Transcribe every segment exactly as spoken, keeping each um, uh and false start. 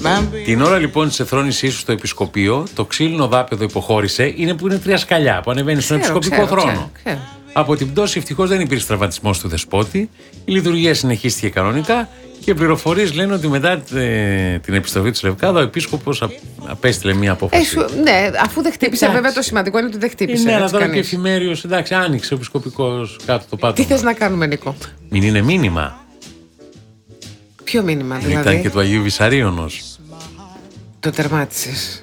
Την ώρα λοιπόν της εθρόνησής σου στο επισκοπείο, το ξύλινο δάπεδο υποχώρησε, είναι που είναι τρία σκαλιά που ανεβαίνει στον επισκοπικό ξέρω, θρόνο. Ξέρω, ξέρω. Από την πτώση ευτυχώς δεν υπήρξε τραυματισμός του δεσπότη, η λειτουργία συνεχίστηκε κανονικά και πληροφορίες λένε ότι μετά την επιστροφή του Λευκάδα ο επίσκοπος απέστειλε μια απόφαση. Ε, ναι, αφού δεν χτύπησε, εντάξει. Βέβαια το σημαντικό είναι ότι δεν χτύπησε. Ναι, αλλά τώρα και εφημέριος, εντάξει, άνοιξε ο επισκοπικός κάτω το πάτωμα. Τι θες να κάνουμε, Νίκο? Μην είναι μήνυμα. Ποιο μήνυμα, δηλαδή? Ήταν και του Αγίου Βυσαρίωνος. Το τερμάτισες.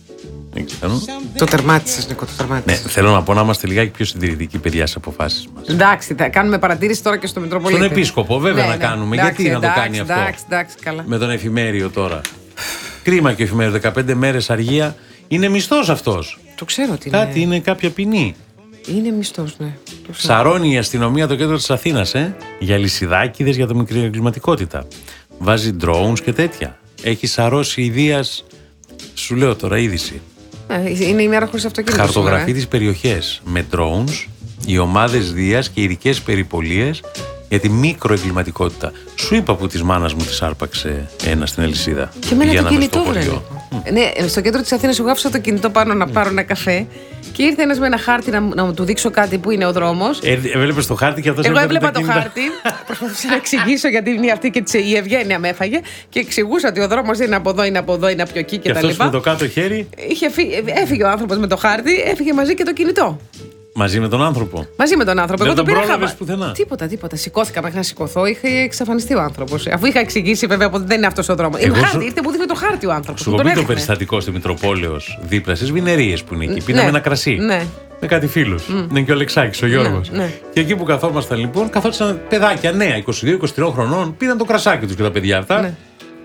Το τερμάτισες, Νίκο, το τερμάτισες. Ναι, θέλω να πω να είμαστε λιγάκι πιο συντηρητικοί, παιδιά, στις αποφάσεις μας. Εντάξει, θα κάνουμε παρατήρηση τώρα και στο Μητροπολίτη. Στον επίσκοπο, βέβαια, ναι, να κάνουμε. Ναι. Γιατί εντάξει, να το κάνει εντάξει, αυτό. Εντάξει, εντάξει, καλά. Με τον εφημέριο τώρα. Κρίμα και ο εφημέριο, δεκαπέντε μέρες αργία. Είναι μισθός αυτός. Το ξέρω τι είναι. Κάτι είναι κάποια ποινή. Είναι μισθός, ναι. Σαρώνει η αστυνομία το κέντρο της Αθήνας, ε, για λυσιδάκηδες, για το μικρή εγκληματικότητα. Βάζει drones και τέτοια. Έχει σαρώσει η Δίας, σου λέω τώρα είδηση. Είναι η μέρα χωρίς αυτοκίνητο. Χαρτογραφεί τις περιοχές με drones, οι ομάδες Δίας και ειδικές περιπολίες για τη μικροεγκληματικότητα. Σου είπα που της μάνας μου της άρπαξε ένα στην Ελισίδα. Και με ένα το κινητό, βρε. Mm. Ναι, στο κέντρο της Αθήνας εγώ άφησα το κινητό πάνω να πάρω ένα καφέ και ήρθε ένας με ένα χάρτη να, να μου του δείξω κάτι που είναι ο δρόμος. Ε, έβλεπες το χάρτη και αυτός εγώ έβλεπα το χάρτη. Προσπαθούσα να εξηγήσω γιατί είναι αυτή και η ευγένεια με έφαγε και εξηγούσα ότι ο δρόμος είναι από εδώ, είναι από εδώ, είναι από εκεί κτλ. Και αυτός με το κάτω χέρι. Είχε φύ... Έφυγε ο άνθρωπος με το χάρτη, έφυγε μαζί και το κινητό. Μαζί με τον άνθρωπο. Μαζί με τον άνθρωπο. Δεν Εγώ τον το πρόλαβες πουθενά. Τίποτα, τίποτα. Σηκώθηκα μέχρι να σηκωθώ, είχε εξαφανιστεί ο άνθρωπος. Αφού είχα εξηγήσει βέβαια ότι δεν είναι αυτός ο δρόμος. Είναι χάρτη, ήρθε που δείχνει το χάρτη ο άνθρωπος. Σου πει το περιστατικό στη Μητροπόλεως δίπλα στις Βινερίες που είναι εκεί. Πίναμε ναι, ένα κρασί. Ναι. Με κάτι φίλους. Mm. Είναι και ο Λεξάκης, ο Γιώργος. Ναι, ναι. Και εκεί που καθόμασταν λοιπόν, καθόντουσαν παιδάκια νέα, είκοσι δύο είκοσι τρία χρονών, πήραν το κρασάκι τους και τα παιδιά αυτά. Ναι.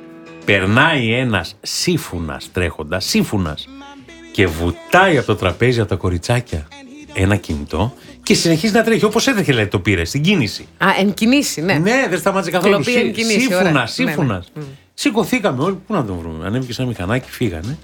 Περνάει ένας σύμφουνας τρέχοντα, σύμφουνας, και βουτάει από το τραπέζι από τα κοριτσάκια ένα κινητό και συνεχίζει να τρέχει όπως έτρεχε, λέει, το πήρε στην κίνηση. Α, εν κινήσει, ναι. Ναι, δεν σταμάτησε καθόλου. Σύμφωνα, σύμφωνα. Ναι, ναι. Σηκωθήκαμε όλοι, πού να τον βρούμε. Ανέβηκε σαν μηχανάκι, φύγανε.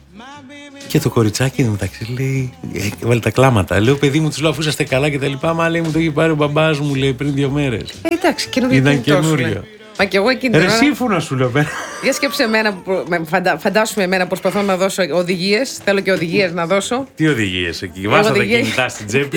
Και το κοριτσάκι μεταξύ λέει, έβαλε τα κλάματα. Λέω, παιδί μου, του λέω, αφού είσαστε καλά και τα λοιπά. Μα λέει, μου το έχει πάρει ο μπαμπάς μου, λέει, πριν δύο μέρες. Ε, εντάξει, καινούριο. Ήταν καινούριο. Μα και εγώ εκείνη την ώρα. Σύμφωνα σου λέω. Για σκέψε εμένα, φαντα, φαντάσουμε εμένα προσπαθώ να δώσω οδηγίες. Θέλω και οδηγίες να δώσω. Τι οδηγίες εκεί, βάζα τα κινητά στην τσέπη.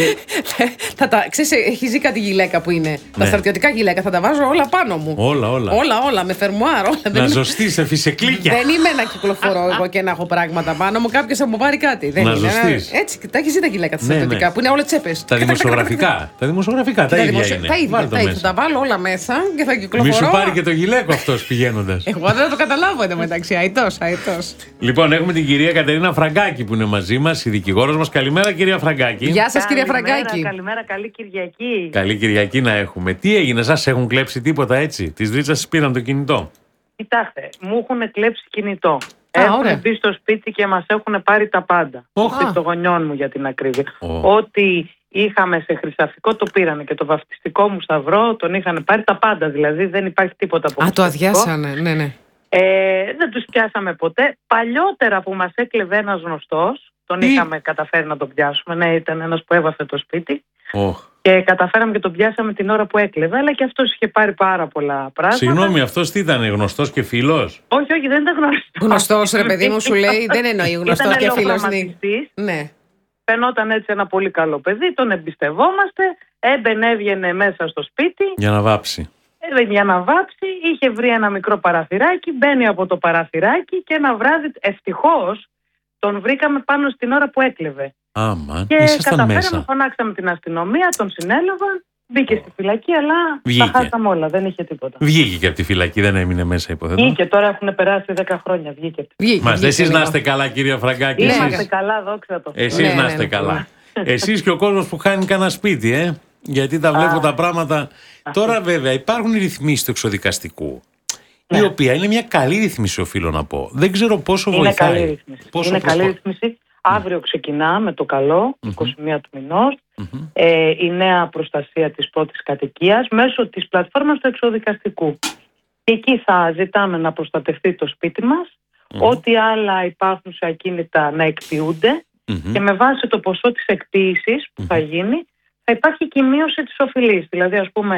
θα τα, ξέρεις, έχει ζει κάτι γυλαίκα που είναι. Ναι. Τα στρατιωτικά γυλαίκα θα τα βάζω όλα πάνω μου. Όλα, όλα. Όλα, όλα, με φερμουάρ. Όλα. Να ζωστεί σε φυσεκλίκια. Δεν είμαι να κυκλοφορώ εγώ και να έχω πράγματα πάνω μου. Κάποιο θα μου πάρει κάτι. Δεν να είναι. Ζωστείς. Έτσι, τα έχει ζει τα γυλαίκα τα στρατιωτικά που είναι όλα τσέπες. Τα δημοσιογραφικά. Τα δημοσιογραφικά, τα ίδια είναι. Τα ίδια. Θα τα βάλω όλα μέσα και θα κυκλοφορώ. Και το γυλαίκο αυτός πηγαίνοντας. Εγώ δεν το καταλάβω εδώ μεταξύ. Αητός, αητός. Λοιπόν, έχουμε την κυρία Κατερίνα Φραγκάκη που είναι μαζί μας, η δικηγόρος μας. Καλημέρα, κυρία Φραγκάκη. Γεια σας, κυρία Φραγκάκη. Καλημέρα, καλή Κυριακή. Καλή Κυριακή να έχουμε. Τι έγινε, σας έχουν κλέψει τίποτα έτσι? Της Δρίτσας πήραν το κινητό? Κοιτάξτε, μου έχουν κλέψει κινητό. Έχουν μπει στο σπίτι και μας έχουν πάρει τα πάντα. Oh. Στο γονιών μου για την ακρίβεια. Oh. Ό,τι είχαμε σε χρυσαφικό το πήρανε και το βαφτιστικό μου σταυρό τον είχαν πάρει τα πάντα. Δηλαδή δεν υπάρχει τίποτα από Α, το αδειάσανε, ναι, ναι. Ε, δεν τους πιάσαμε ποτέ. Παλιότερα που μας έκλεβε ένας γνωστός, τον Τι? είχαμε καταφέρει να τον πιάσουμε. Ναι, ήταν ένας που έβαφε το σπίτι. Oh. Και καταφέραμε και τον πιάσαμε την ώρα που έκλεβε, αλλά και αυτός είχε πάρει πάρα πολλά πράγματα. Συγγνώμη, αυτός τι ήταν, γνωστός και φίλος? Όχι, όχι, δεν ήταν γνωστός. Γνωστός, ρε παιδί μου, σου λέει, δεν εννοεί γνωστός και φίλος. Ναι. Φαινόταν έτσι ένα πολύ καλό παιδί, τον εμπιστευόμαστε, έμπαινε, έβγαινε μέσα στο σπίτι. Για να βάψει. Έμπαινε για να βάψει, είχε βρει ένα μικρό παραθυράκι, μπαίνει από το παραθυράκι και ένα βράδυ, ευτυχώς, τον βρήκαμε πάνω στην ώρα που έκλεβε. Άμα, και καταφέραμε, μέσα. φωνάξαμε την αστυνομία, τον συνέλαβαν, μπήκε στη φυλακή, αλλά βγήκε. τα χάσαμε όλα, δεν είχε τίποτα. Βγήκε και από τη φυλακή, δεν έμεινε μέσα, υποθέτω. Βγήκε, τώρα έχουν περάσει δέκα χρόνια, βγήκε. Μάλιστα, εσείς να είστε καλά, κυρία Φραγκάκη. Είμαστε καλά, δόξα τω Θεώ. Εσείς να είστε καλά. Εσείς και ο κόσμος που χάνει κανένα σπίτι, ε. Γιατί τα βλέπω τα πράγματα. Τώρα, βέβαια, υπάρχουν οι ρυθμίσεις του εξοδικαστικού. Η οποία είναι μια καλή ρύθμιση, οφείλω να πω. Δεν ξέρω πόσο βοηθάει. Είναι καλή ρύθμιση. Πόσο είναι καλή ρύθμιση. Αύριο ξεκινά με το καλό, είκοσι μία του μηνός, mm-hmm. ε, η νέα προστασία της πρώτης κατοικίας μέσω της πλατφόρμας του εξοδικαστικού. Και εκεί θα ζητάμε να προστατευτεί το σπίτι μας, mm-hmm. ό,τι άλλα υπάρχουν σε ακίνητα να εκποιούνται mm-hmm. και με βάση το ποσό της εκποίησης που mm-hmm. θα γίνει, θα υπάρχει και η μείωση της οφειλής. Δηλαδή, ας πούμε,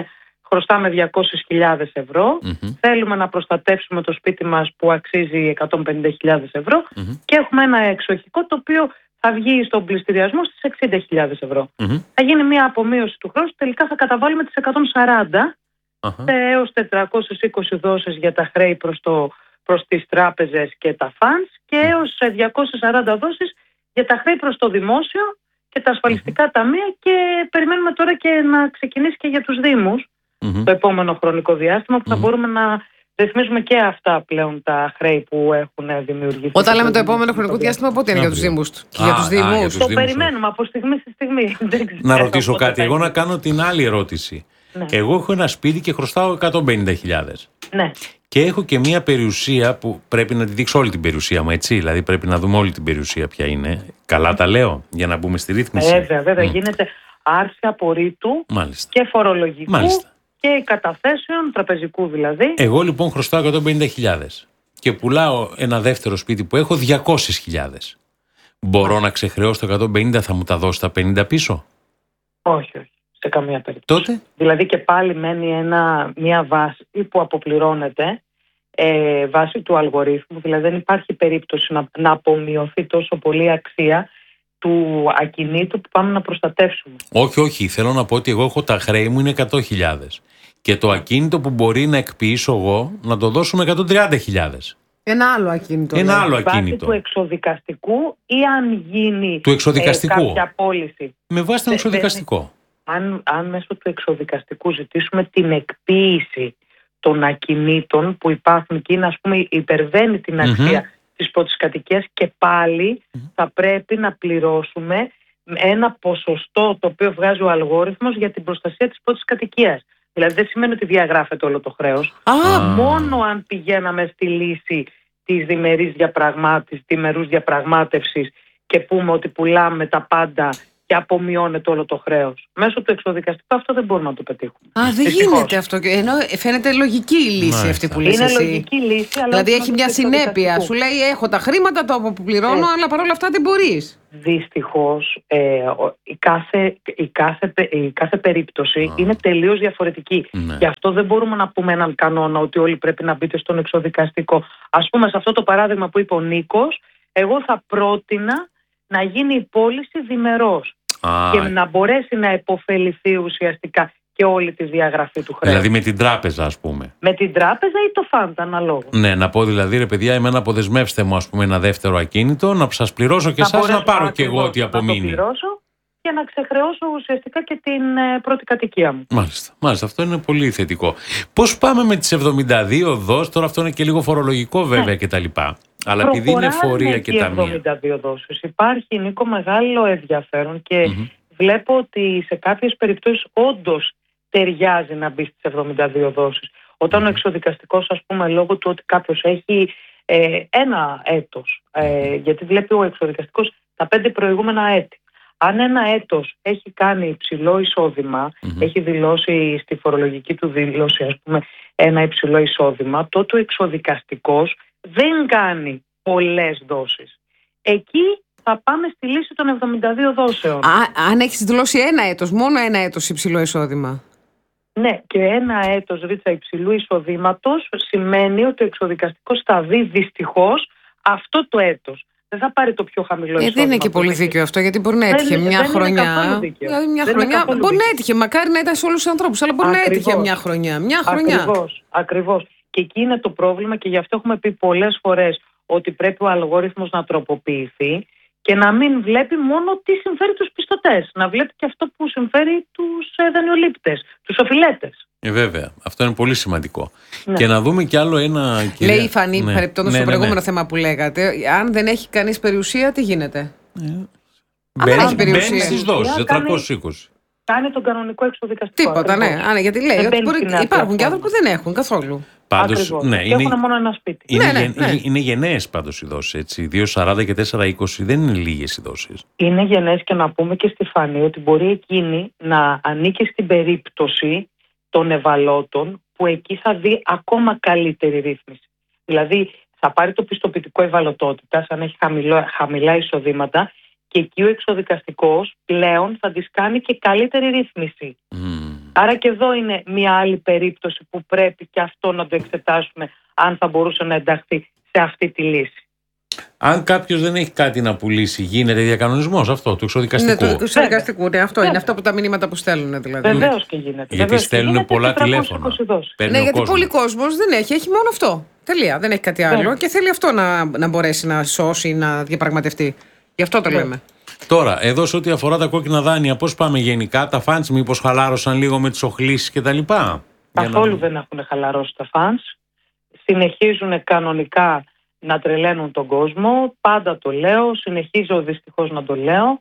χρωστάμε διακόσιες χιλιάδες ευρώ, mm-hmm. θέλουμε να προστατεύσουμε το σπίτι μας που αξίζει εκατόν πενήντα χιλιάδες ευρώ mm-hmm. και έχουμε ένα εξοχικό το οποίο θα βγει στον πληστηριασμό στις εξήντα χιλιάδες ευρώ. Mm-hmm. Θα γίνει μια απομείωση του χρόνου, τελικά θα καταβάλουμε τις εκατόν σαράντα uh-huh. έως τετρακόσιες είκοσι δόσεις για τα χρέη προς, το, προς τις τράπεζες και τα funds και έως διακόσιες σαράντα δόσεις για τα χρέη προς το δημόσιο και τα ασφαλιστικά mm-hmm. ταμεία, και περιμένουμε τώρα και να ξεκινήσει και για τους Δήμους mm-hmm. το επόμενο χρονικό διάστημα που θα mm-hmm. μπορούμε να ρυθμίζουμε και αυτά πλέον τα χρέη που έχουν δημιουργηθεί. Όταν λέμε το επόμενο χρονικό διάστημα, πότε είναι για τους Δήμους και για τους Δήμους? Το περιμένουμε από στιγμή στη στιγμή. Να ρωτήσω κάτι, εγώ να κάνω την άλλη ερώτηση. Ναι. Εγώ έχω ένα σπίτι και χρωστάω εκατόν πενήντα χιλιάδες. Ναι. Και έχω και μία περιουσία που πρέπει να τη δείξω όλη την περιουσία μου, έτσι. Δηλαδή πρέπει να δούμε όλη την περιουσία ποια είναι. Καλά τα λέω, για να μπούμε στη ρύθμιση. Βέβαια, βέβαια. Mm. Γίνεται άρση απορρίτου και φορολογικού Μάλιστα. και καταθέσεων, τραπεζικού δηλαδή. Εγώ λοιπόν χρωστάω εκατόν πενήντα χιλιάδες και πουλάω ένα δεύτερο σπίτι που έχω διακόσιες χιλιάδες. Μπορώ mm. να ξεχρεώσω το εκατόν πενήντα, θα μου τα δώσει τα πενήντα πίσω? Όχι, όχι. Σε καμία περίπτωση. Τότε? Δηλαδή και πάλι μένει ένα, μια βάση που αποπληρώνεται ε, βάσει του αλγορίθμου. Δηλαδή δεν υπάρχει περίπτωση να, να απομειωθεί τόσο πολύ αξία του ακινήτου που πάμε να προστατεύσουμε. Όχι, όχι. Θέλω να πω ότι εγώ έχω τα χρέη μου είναι εκατό χιλιάδες. Και το ακίνητο που μπορεί να εκποιήσω εγώ να το δώσουμε εκατόν τριάντα χιλιάδες. Ένα άλλο ακίνητο. Ένα άλλο ακίνητο. ακίνητο. Βάσει του εξοδικαστικού ή αν γίνει του εξοδικαστικού. Ε, κάποια πώληση. Με βάση τον εξοδικαστικό. Ε, Αν, αν μέσω του εξοδικαστικού ζητήσουμε την εκποίηση των ακινήτων που υπάρχουν και είναι, ας πούμε, υπερβαίνει την αξία mm-hmm. της πρώτης κατοικίας, και πάλι mm-hmm. θα πρέπει να πληρώσουμε ένα ποσοστό το οποίο βγάζει ο αλγόριθμος για την προστασία της πρώτης κατοικίας. Δηλαδή δεν σημαίνει ότι διαγράφεται όλο το χρέος. Ah. Μόνο αν πηγαίναμε στη λύση της διμερούς διαπραγμάτευσης, διμερούς διαπραγμάτευσης και πούμε ότι πουλάμε τα πάντα και απομειώνεται όλο το χρέος. Μέσω του εξοδικαστικού αυτό δεν μπορούμε να το πετύχουμε. Α, δεν Δυστυχώς. γίνεται αυτό. Ενώ φαίνεται λογική η λύση Μάλιστα. αυτή που λες είναι εσύ. Είναι λογική λύση. Αλλά δηλαδή έχει μια συνέπεια. Σου λέει έχω τα χρήματα, το αποπληρώνω, ε. αλλά παρόλα αυτά δεν μπορείς. Δυστυχώς ε, η, κάθε, η, κάθε, η κάθε περίπτωση ah. είναι τελείως διαφορετική. Ναι. Γι' αυτό δεν μπορούμε να πούμε έναν κανόνα ότι όλοι πρέπει να μπείτε στον εξοδικαστικό. Ας πούμε, σε αυτό το παράδειγμα που είπε ο Νίκος, εγώ θα πρότεινα να γίνει η πώληση διμερώς ah. και να μπορέσει να επωφεληθεί ουσιαστικά και όλη τη διαγραφή του χρέους. Δηλαδή με την τράπεζα, ας πούμε. Με την τράπεζα ή το φάντα, αναλόγως. Ναι, να πω δηλαδή, ρε παιδιά, εμένα αποδεσμεύστε μου, ας πούμε, ένα δεύτερο ακίνητο, να σας πληρώσω και εσάς, να πάρω και εγώ ό,τι απομείνει. Να το πληρώσω και να ξεχρεώσω ουσιαστικά και την ε, πρώτη κατοικία μου. Μάλιστα, μάλιστα, αυτό είναι πολύ θετικό. Πώς πάμε με τις εβδομήντα δύο δόσεις, τώρα αυτό είναι και λίγο φορολογικό βέβαια ναι. κτλ. Αλλά επειδή είναι φορεία και ταμεία. εβδομήντα δύο δόσεις. Υπάρχει, Νίκο, μεγάλο ενδιαφέρον και mm-hmm. βλέπω ότι σε κάποιες περιπτώσεις όντως ταιριάζει να μπει στις εβδομήντα δύο δόσεις. Όταν mm-hmm. ο εξοδικαστικός, ας πούμε, λόγω του ότι κάποιος έχει ε, ένα έτος, ε, γιατί βλέπει ο εξοδικαστικός τα πέντε προηγούμενα έτη. Αν ένα έτος έχει κάνει υψηλό εισόδημα, mm-hmm. έχει δηλώσει στη φορολογική του δήλωση, ας πούμε, ένα υψηλό εισόδημα, τότε ο εξοδικαστικός δεν κάνει πολλές δόσεις. Εκεί θα πάμε στη λύση των εβδομήντα δύο δόσεων. Α, αν έχεις δηλώσει ένα έτος, μόνο ένα έτος υψηλό εισόδημα. Ναι, και ένα έτος ρίτσα υψηλού εισοδήματος σημαίνει ότι ο εξοδικαστικός θα δει δυστυχώς αυτό το έτος. Δεν θα πάρει το πιο χαμηλό εισόδημα. Ε, δεν είναι και πολύ δίκαιο αυτό, γιατί μπορεί να έτυχε δεν, μια δεν χρονιά. Δηλαδή μια δεν χρονιά μπορεί να έτυχε, μακάρι να ήταν σε όλους τους ανθρώπους, αλλά μπορεί Ακριβώς. να έτυχε μια χρονιά. Μια χρονιά. Ακριβώς, ακριβώς. Και εκεί είναι το πρόβλημα και γι' αυτό έχουμε πει πολλές φορές ότι πρέπει ο αλγόριθμος να τροποποιηθεί και να μην βλέπει μόνο τι συμφέρει τους πιστωτές. Να βλέπει και αυτό που συμφέρει τους δανειολήπτες, τους οφειλέτες. Ε, βέβαια. Αυτό είναι πολύ σημαντικό. Ναι. Και να δούμε κι άλλο ένα. Κυρία... Λέει η Φανή, ναι. παρεπτόντως ναι, στο ναι, προηγούμενο ναι. θέμα που λέγατε, αν δεν έχει κανείς περιουσία, τι γίνεται. Ε. Αν δεν έχει περιουσία. Μπαίνει στις δόσεις, τετρακόσιες είκοσι. Κάνει τον κανονικό εξοδικαστικό. Τίποτα, ναι. Άρα, γιατί λέει δεν ότι μπορεί, υπάρχουν και άνθρωποι που δεν έχουν καθόλου. Πάντως, ναι, είναι, έχουν μόνο ένα σπίτι. Είναι, ναι, ναι, ναι. είναι, είναι γενναίες πάντως οι δόσεις, έτσι. δύο σαράντα και τέσσερα είκοσι δεν είναι λίγες οι δόσεις. Είναι γενναίες και να πούμε και στη Φανή ότι μπορεί εκείνη να ανήκει στην περίπτωση των ευαλώτων που εκεί θα δει ακόμα καλύτερη ρύθμιση. Δηλαδή θα πάρει το πιστοποιητικό ευαλωτότητας αν έχει χαμηλό, χαμηλά εισοδήματα και εκεί ο εξοδικαστικός πλέον θα της κάνει και καλύτερη ρύθμιση. Mm. Άρα και εδώ είναι μια άλλη περίπτωση που πρέπει και αυτό να το εξετάσουμε, αν θα μπορούσε να ενταχθεί σε αυτή τη λύση. Αν κάποιος δεν έχει κάτι να πουλήσει, γίνεται διακανονισμός αυτό του εξωδικαστικού? Ναι, του εξωδικαστικού, ναι, αυτό είναι. Αυτό από τα μηνύματα που στέλνουν δηλαδή. Βεβαίως και γίνεται. Γιατί στέλνουν πολλά τηλέφωνα. Ναι, γιατί πολλοί κόσμος δεν έχει, έχει μόνο αυτό. Τελεία. Δεν έχει κάτι άλλο ναι. Και θέλει αυτό να, να μπορέσει να σώσει, να διαπραγματευτεί. Γι' αυτό το ναι. λέμε. Τώρα, εδώ σε ό,τι αφορά τα κόκκινα δάνεια, πώς πάμε γενικά? Τα φαντς μήπως χαλάρωσαν λίγο με τις οχλήσεις κτλ? Καθόλου να... δεν έχουν χαλαρώσει τα φαντς. Συνεχίζουν κανονικά να τρελαίνουν τον κόσμο. Πάντα το λέω, συνεχίζω δυστυχώς να το λέω.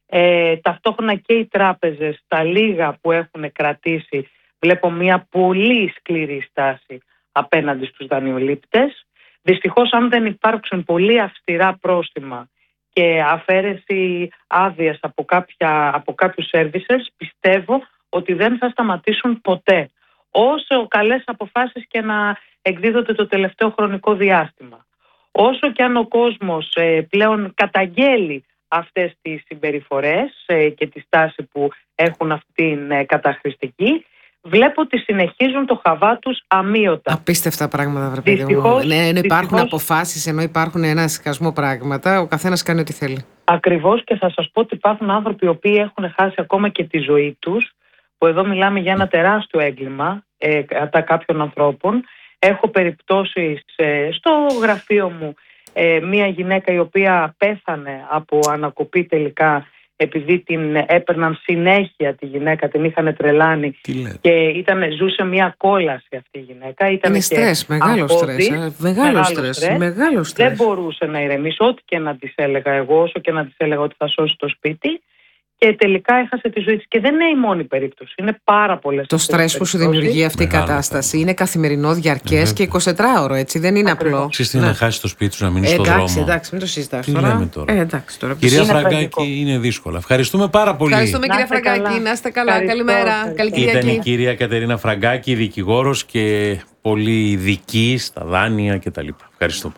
Ε, ταυτόχρονα και οι τράπεζες, τα λίγα που έχουν κρατήσει, βλέπω μια πολύ σκληρή στάση απέναντι στους δανειολήπτες. Δυστυχώς, αν δεν υπάρξουν πολύ αυστηρά πρόστιμα και αφαίρεση άδειας από, κάποια, από κάποιους services, πιστεύω ότι δεν θα σταματήσουν ποτέ. Όσο καλές αποφάσεις και να εκδίδονται το τελευταίο χρονικό διάστημα. Όσο και αν ο κόσμος ε, πλέον καταγγέλει αυτές τις συμπεριφορές ε, και τη στάση που έχουν αυτήν ε, καταχρηστική, βλέπω ότι συνεχίζουν το χαβά τους αμείωτα. Απίστευτα πράγματα, βρε παιδί μου. Ναι, ενώ υπάρχουν δυστυχώς, αποφάσεις, ενώ υπάρχουν ένα σκασμό πράγματα, ο καθένας κάνει ό,τι θέλει. Ακριβώς, και θα σας πω ότι υπάρχουν άνθρωποι οι οποίοι έχουν χάσει ακόμα και τη ζωή τους, που εδώ μιλάμε για ένα τεράστιο έγκλημα ε, κατά κάποιων ανθρώπων. Έχω περιπτώσεις ε, στο γραφείο μου, ε, μια γυναίκα η οποία πέθανε από ανακοπή τελικά, επειδή την έπαιρναν συνέχεια τη γυναίκα, την είχαν τρελάνει και ήταν, ζούσε μια κόλαση αυτή η γυναίκα. Ήταν είναι στρες, μεγάλο στρες, ε, μεγάλο στρες, μεγάλο στρες. Δεν μπορούσε να ηρεμήσει, ό,τι και να της έλεγα εγώ, όσο και να της έλεγα ότι θα σώσει το σπίτι. Και τελικά έχασε τη ζωή της. Και δεν είναι η μόνη περίπτωση. Είναι πάρα πολλές. Το στρες που σου δημιουργεί αυτή η κατάσταση είναι καθημερινό, διαρκές και εικοσιτετράωρο, έτσι. Δεν είναι απλό. Ξέρεις τι να χάσει το σπίτι σου, να μείνει στον δρόμο. Εντάξει, εντάξει, μην το συζητάς τι τώρα. Λέμε τώρα. Ε, εντάξει, τώρα. Κυρία Φραγκάκη, είναι δύσκολα. Ευχαριστούμε πάρα πολύ. Ευχαριστούμε, κυρία Φραγκάκη. Να είστε καλά. Καλημέρα. Καλή Κυριακή. Ήταν η κυρία Κατερίνα Φραγκάκη, δικηγόρος και πολύ ειδική στα δάνεια κτλ. Ευχαριστούμε.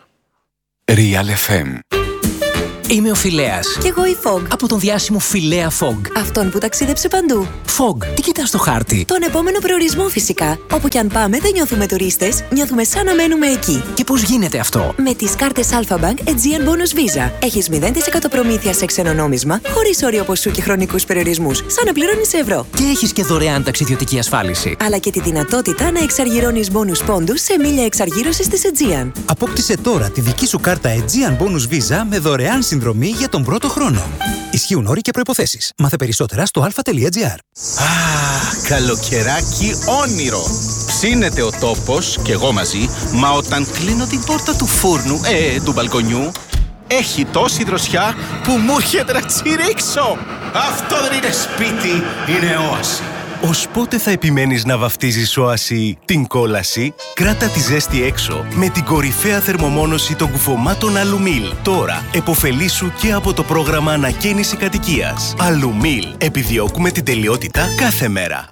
Real εφ εμ. Είμαι ο Φιλέας. Κι εγώ η Fog. Από τον διάσημο Φιλέα Fog. Αυτόν που ταξίδεψε παντού. Fog, τι κοιτάς στο χάρτη? Τον επόμενο προορισμό φυσικά. Όπου κι αν πάμε δεν νιώθουμε τουρίστες, νιώθουμε σαν να μένουμε εκεί. Και πώς γίνεται αυτό? Με τις κάρτες Alpha Bank Aegean Bonus Visa. Έχεις μηδέν τοις εκατό προμήθεια σε ξένο νόμισμα, χωρίς όριο ποσού και χρονικούς περιορισμούς, σαν να πληρώνεις σε ευρώ. Και έχεις και δωρεάν ταξιδιωτική ασφάλιση. Αλλά και τη δυνατότητα να εξαργυρώνεις bonus πόντους σε μίλια εξαργύρωσης της Aegean. Απόκτησε τώρα τη δική σου κάρτα Aegean Bonus Visa με δωρεάν συνδρομή για τον πρώτο χρόνο. Ισχύουν όροι και προϋποθέσεις. Μάθε περισσότερα στο αλφα τελεία τζι άρ. Ah, καλοκαιράκι όνειρο. Ψήνεται ο τόπος και εγώ μαζί, μα όταν κλείνω την πόρτα του φούρνου, ε, του μπαλκονιού, έχει τόση δροσιά που μου έρχεται να τσιρίξω. Αυτό δεν είναι σπίτι, είναι όαση. Ως πότε θα επιμένεις να βαφτίζεις όαση την κόλαση? Κράτα τη ζέστη έξω με την κορυφαία θερμομόνωση των κουφωμάτων Αλουμίλ. Τώρα εποφελήσου και από το πρόγραμμα ανακαίνιση κατοικίας. Αλουμίλ. Επιδιώκουμε την τελειότητα κάθε μέρα.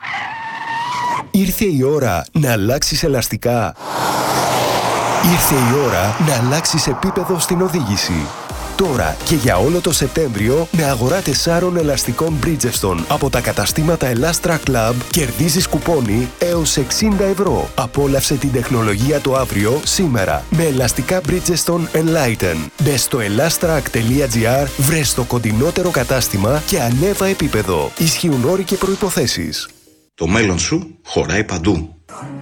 Ήρθε η ώρα να αλλάξεις ελαστικά. Ήρθε η ώρα να αλλάξεις επίπεδο στην οδήγηση. Τώρα και για όλο το Σεπτέμβριο με αγορά τεσσάρων ελαστικών Bridgestone από τα καταστήματα Elastra Club κερδίζεις κουπόνι έως εξήντα ευρώ. Απόλαυσε την τεχνολογία το αύριο σήμερα με ελαστικά Bridgestone Enlighten. Μπες στο elastrac τελεία τζι άρ, βρες το κοντινότερο κατάστημα και ανέβα επίπεδο. Ισχύουν όροι και προϋποθέσεις. Το μέλλον σου χωράει παντού.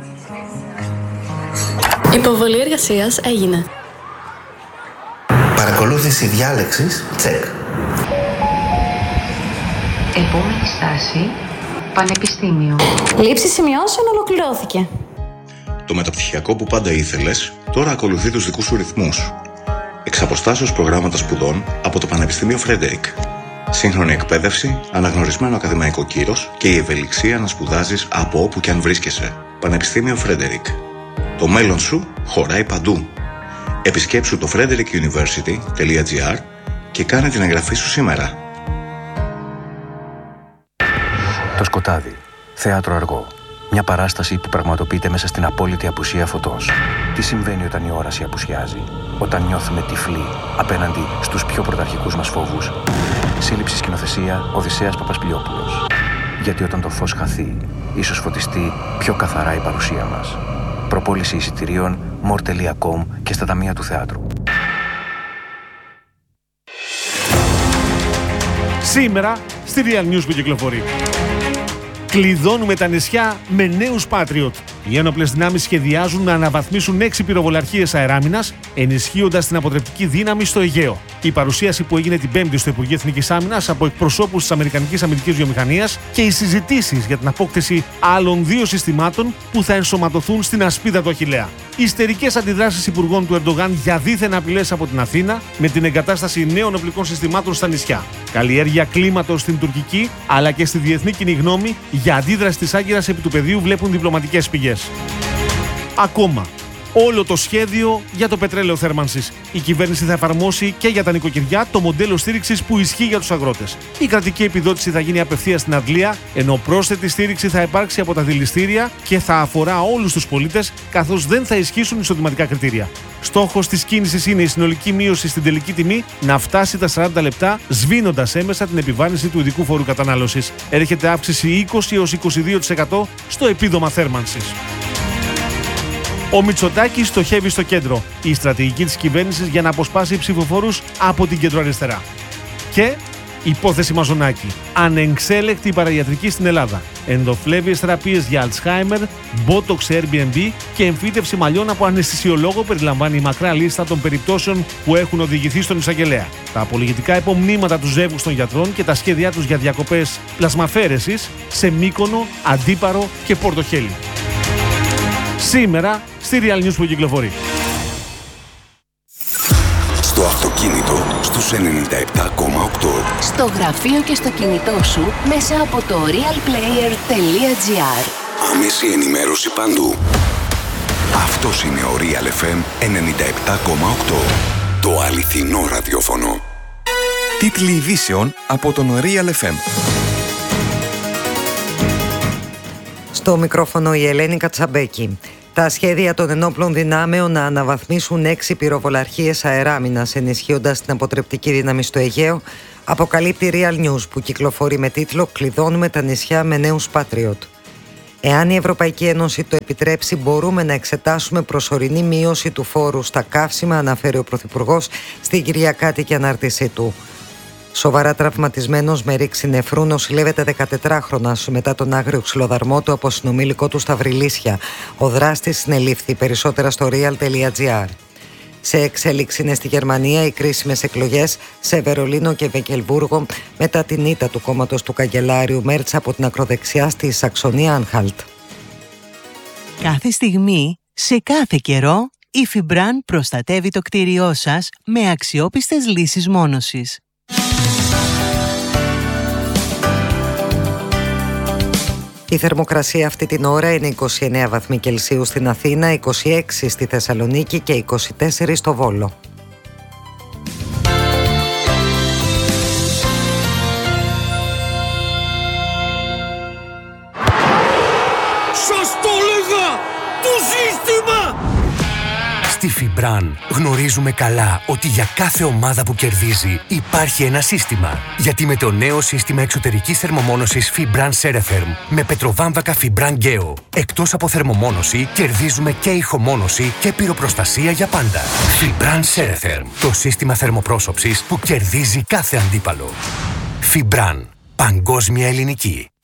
Η υποβολή εργασίας έγινε. Παρακολούθηση διάλεξης, τσεκ. Επόμενη στάση, πανεπιστήμιο. Λήψη σημειώσεων ολοκληρώθηκε. Το μεταπτυχιακό που πάντα ήθελες, τώρα ακολουθεί τους δικούς σου ρυθμούς. Εξ αποστάσεως προγράμματα σπουδών από το Πανεπιστήμιο Φρέντερικ. Σύγχρονη εκπαίδευση, αναγνωρισμένο ακαδημαϊκό κύρος και η ευελιξία να σπουδάζεις από όπου και αν βρίσκεσαι. Πανεπιστήμιο Φρέντερικ. Το μέλλον σου χωράει παντού. Επισκέψου το frederick university τελεία τζι άρ και κάνε την εγγραφή σου σήμερα. Το σκοτάδι. Θέατρο αργό. Μια παράσταση που πραγματοποιείται μέσα στην απόλυτη απουσία φωτός. Τι συμβαίνει όταν η όραση απουσιάζει? Όταν νιώθουμε τυφλοί απέναντι στους πιο πρωταρχικούς μας φόβους. Σύλληψη σκηνοθεσία Οδυσσέας Παπασπηλιόπουλος. Γιατί όταν το φως χαθεί, ίσως φωτιστεί πιο καθαρά η παρουσία μας. Προπόληση εισιτηρίων more τελεία com και στα ταμεία του θεάτρου. Σήμερα στη Real News που κυκλοφορεί. Κλειδώνουμε τα νησιά με νέους Patriot. Οι ένοπλες δυνάμεις σχεδιάζουν να αναβαθμίσουν έξι πυροβολαρχίες αεράμινας, ενισχύοντας την αποτρεπτική δύναμη στο Αιγαίο. Η παρουσίαση που έγινε την Πέμπτη στο Υπουργείο Εθνικής Άμυνας από εκπροσώπους της Αμερικανικής Αμυντικής Βιομηχανίας και οι συζητήσεις για την απόκτηση άλλων δύο συστημάτων που θα ενσωματωθούν στην ασπίδα του Αχιλλέα. Οι ιστερικές αντιδράσεις υπουργών του Ερντογάν για δίθεν απειλές από την Αθήνα με την εγκατάσταση νέων οπλικών συστημάτων στα νησιά. Καλλιέργεια κλίματος στην τουρκική αλλά και στη διεθνή κοινή γνώμη για αντίδραση της Άγκυρας επί του πεδίου βλέπουν διπλωματικές πηγές. Ακόμα, όλο το σχέδιο για το πετρέλαιο θέρμανσης. Η κυβέρνηση θα εφαρμόσει και για τα νοικοκυριά το μοντέλο στήριξης που ισχύει για τους αγρότες. Η κρατική επιδότηση θα γίνει απευθείας στην αντλία, ενώ πρόσθετη στήριξη θα υπάρξει από τα δηληστήρια και θα αφορά όλους τους πολίτες, καθώς δεν θα ισχύσουν εισοδηματικά κριτήρια. Στόχος της κίνησης είναι η συνολική μείωση στην τελική τιμή να φτάσει τα σαράντα λεπτά, σβήνοντας έμεσα την επιβάρυνση του ειδικού φόρου κατανάλωσης. Έρχεται αύξηση είκοσι έως είκοσι δύο τοις εκατό στο επίδομα θέρμανσης. Ο Μητσοτάκης στοχεύει στο κέντρο. Η στρατηγική της κυβέρνησης για να αποσπάσει ψηφοφόρους από την κεντροαριστερά. Και υπόθεση Μαζονάκη. Ανεξέλεκτη παραϊατρική στην Ελλάδα. Ενδοφλέβιες θεραπείες για Alzheimer, Botox Airbnb και εμφύτευση μαλλιών από αναισθησιολόγο περιλαμβάνει η μακρά λίστα των περιπτώσεων που έχουν οδηγηθεί στον εισαγγελέα. Τα απολογητικά υπομνήματα του ζεύγους των γιατρών και τα σχέδιά τους για διακοπές πλασμαφαίρεσης σε Μύκονο, Αντίπαρο και Πορτοχέλη. Σήμερα στη Real News που κυκλοφορεί. Στο αυτοκίνητο στους ενενήντα επτά κόμμα οκτώ. Στο γραφείο και στο κινητό σου μέσα από το realplayer τελεία gr. Άμεση ενημέρωση παντού. Αυτός είναι ο Real εφ εμ ενενήντα επτά κόμμα οκτώ. Το αληθινό ραδιόφωνο. Τίτλοι ειδήσεων από τον Real εφ εμ. Στο μικρόφωνο η Ελένη Κατσαμπέκη. Τα σχέδια των ενόπλων δυνάμεων να αναβαθμίσουν έξι πυροβολαρχίες αεράμινας, ενισχύοντας την αποτρεπτική δύναμη στο Αιγαίο, αποκαλύπτει Real News που κυκλοφορεί με τίτλο «Κλειδώνουμε τα νησιά με νέους Patriot». Εάν η Ευρωπαϊκή Ένωση το επιτρέψει, μπορούμε να εξετάσουμε προσωρινή μείωση του φόρου στα καύσιμα, αναφέρει ο Πρωθυπουργός στην Κυριακάτικη ανάρτησή του. Σοβαρά τραυματισμένος με ρήξη νεφρού νοσηλεύεται δεκατετράχρονας μετά τον άγριο ξυλοδαρμό του από συνομήλικό του στα Βρυλίσια. Ο δράστης συνελήφθη. Περισσότερα στο real τελεία gr. Σε εξέλιξη είναι στη Γερμανία οι κρίσιμες εκλογές σε Βερολίνο και Βεκελβούργο μετά την ήττα του κόμματος του καγκελάριου Μέρτς από την ακροδεξιά στη Σαξονία Άνχαλτ. Κάθε στιγμή, σε κάθε καιρό, η Fibran προστατεύει το κτίριό σας με αξιόπιστες λύσεις μόνωσης. Η θερμοκρασία αυτή την ώρα είναι είκοσι εννέα βαθμοί Κελσίου στην Αθήνα, είκοσι έξι στη Θεσσαλονίκη και είκοσι τέσσερα στο Βόλο. Σας το έλεγα! Το σύστημα! Στη Fibran γνωρίζουμε καλά ότι για κάθε ομάδα που κερδίζει υπάρχει ένα σύστημα. Γιατί με το νέο σύστημα εξωτερικής θερμομόνωσης Fibran Ceretherm με πετροβάμβακα Fibran Geo, εκτός από θερμομόνωση, κερδίζουμε και ηχομόνωση και πυροπροστασία για πάντα. Fibran Ceretherm, το σύστημα θερμοπρόσωψης που κερδίζει κάθε αντίπαλο. Fibran, παγκόσμια ελληνική.